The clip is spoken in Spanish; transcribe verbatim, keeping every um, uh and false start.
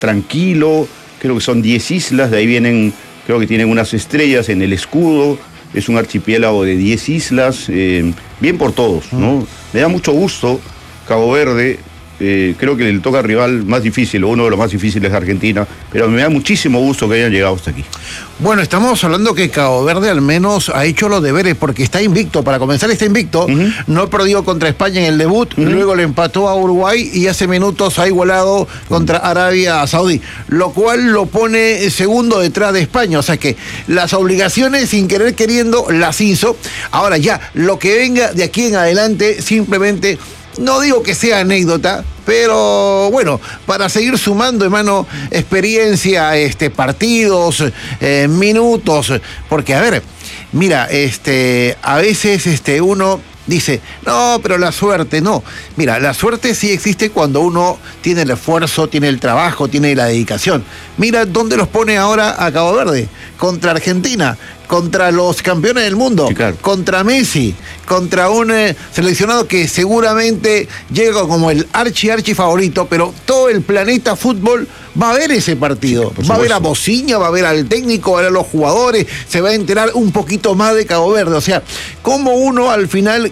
tranquilo, creo que son diez islas, de ahí vienen, creo que tienen unas estrellas en el escudo, es un archipiélago de diez islas, eh, bien por todos, ¿no? Me da mucho gusto Cabo Verde. Eh, creo que le toca al rival más difícil, o uno de los más difíciles de Argentina, pero me da muchísimo gusto que hayan llegado hasta aquí. Bueno, estamos hablando que Cabo Verde al menos ha hecho los deberes, porque está invicto, para comenzar está invicto, uh-huh. no perdió contra España en el debut, uh-huh. luego le empató a Uruguay y hace minutos ha igualado contra Arabia Saudí, lo cual lo pone segundo detrás de España, o sea que las obligaciones sin querer queriendo las hizo. Ahora ya, lo que venga de aquí en adelante simplemente... No digo que sea anécdota, pero bueno, para seguir sumando, hermano, experiencia, este, partidos, eh, minutos, porque a ver, mira, este, a veces este, uno dice, no, pero la suerte, no. Mira, la suerte sí existe cuando uno tiene el esfuerzo, tiene el trabajo, tiene la dedicación. Mira dónde los pone ahora a Cabo Verde, contra Argentina, contra los campeones del mundo, sí, claro. contra Messi, contra un eh, seleccionado que seguramente llega como el archi archi favorito, pero todo el planeta fútbol va a ver ese partido, sí, va a ver a Bociña, va a ver al técnico, va a ver a los jugadores, se va a enterar un poquito más de Cabo Verde, o sea, como uno al final